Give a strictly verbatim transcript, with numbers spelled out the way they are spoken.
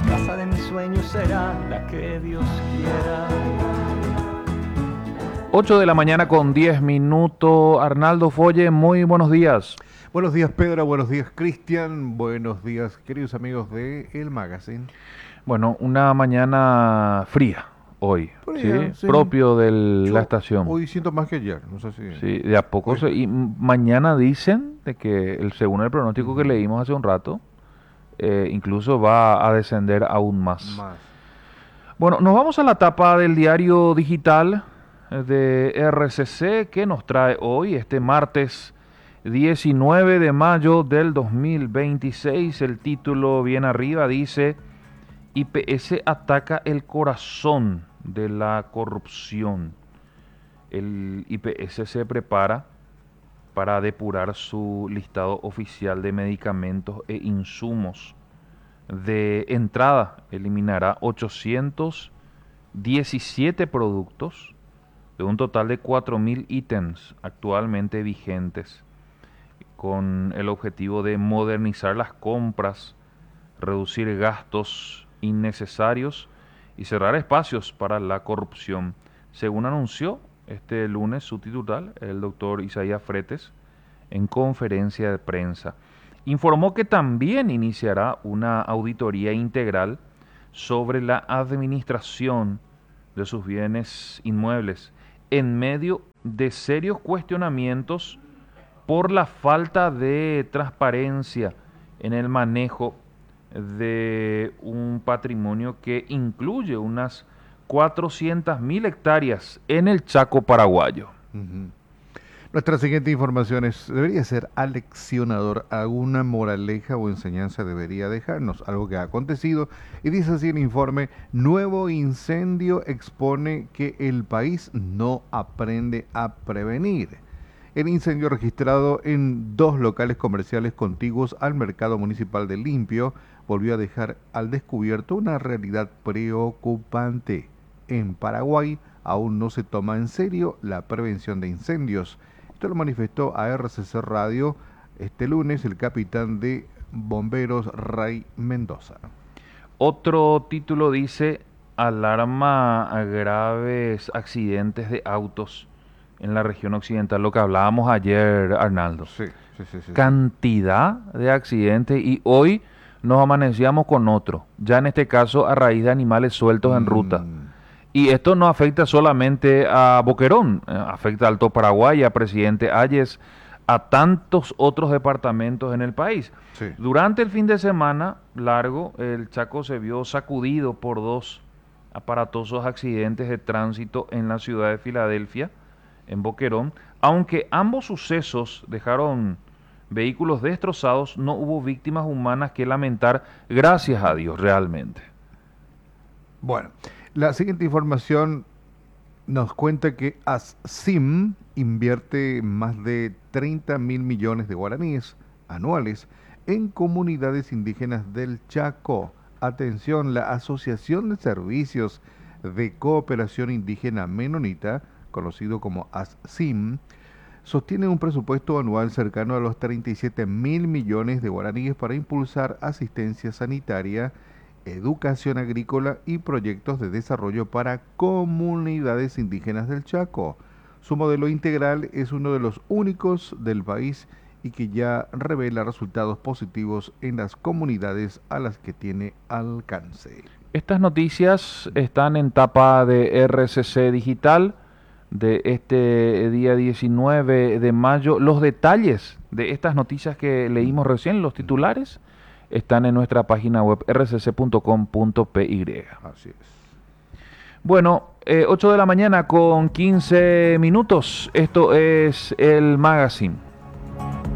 casa de mis sueños será la que Dios quiera. ocho de la mañana con diez minutos. Arnaldo Folle, muy buenos días. Buenos días, Pedro. Buenos días, Cristian. Buenos días, queridos amigos de El Magazine. Bueno, una mañana fría hoy, Fría, ¿sí? sí. Propio de Yo la estación. Hoy siento más que ayer, no sé si... Sí, de a poco. Hoy- Se, y mañana dicen de que, el, según el pronóstico que leímos hace un rato, eh, incluso va a descender aún más. Más. Bueno, nos vamos a la tapa del diario digital de R C C que nos trae hoy, este martes diecinueve de mayo del dos mil veintiséis. El título bien arriba dice: I P S ataca el corazón de la corrupción. El I P S se prepara para depurar su listado oficial de medicamentos e insumos. De entrada, eliminará ochocientos diecisiete productos de un total de cuatro mil ítems actualmente vigentes, con el objetivo de modernizar las compras, reducir gastos innecesarios y cerrar espacios para la corrupción, según anunció este lunes su titular, el doctor Isaías Fretes, en conferencia de prensa. Informó que también iniciará una auditoría integral sobre la administración de sus bienes inmuebles en medio de serios cuestionamientos por la falta de transparencia en el manejo de un patrimonio que incluye unas cuatrocientas mil hectáreas en el Chaco paraguayo. Ujú. Nuestra siguiente información es, debería ser aleccionador, alguna moraleja o enseñanza debería dejarnos, algo que ha acontecido, y dice así el informe: nuevo incendio expone que el país no aprende a prevenir. El incendio registrado en dos locales comerciales contiguos al mercado municipal de Limpio volvió a dejar al descubierto una realidad preocupante. En Paraguay aún no se toma en serio la prevención de incendios. Esto lo manifestó a R C C Radio este lunes el capitán de bomberos Ray Mendoza. Otro título dice: alarma a graves accidentes de autos en la región occidental, lo que hablábamos ayer, Arnaldo. Sí, sí, sí, sí. Cantidad de accidentes, y hoy nos amanecíamos con otro, ya en este caso a raíz de animales sueltos en ruta. Mm, Y esto no afecta solamente a Boquerón, eh, afecta a Alto Paraguay, a Presidente Hayes, a tantos otros departamentos en el país. sí. Durante el fin de semana largo, el Chaco se vio sacudido por dos aparatosos accidentes de tránsito en la ciudad de Filadelfia, en Boquerón. Aunque ambos sucesos dejaron vehículos destrozados, no hubo víctimas humanas que lamentar, gracias a Dios, realmente. Bueno, la siguiente información nos cuenta que ASSIM invierte más de treinta mil millones de guaraníes anuales en comunidades indígenas del Chaco. Atención, la Asociación de Servicios de Cooperación Indígena Menonita, conocido como ASSIM, sostiene un presupuesto anual cercano a los treinta y siete mil millones de guaraníes para impulsar asistencia sanitaria, educación agrícola y proyectos de desarrollo para comunidades indígenas del Chaco. Su modelo integral es uno de los únicos del país y que ya revela resultados positivos en las comunidades a las que tiene alcance. Estas noticias están en tapa de R C C Digital de este día diecinueve de mayo. Los detalles de estas noticias que leímos recién, los titulares, están en nuestra página web r c c punto com punto p y. Así es. Bueno, eh, ocho de la mañana con quince minutos. Esto es el Magazine.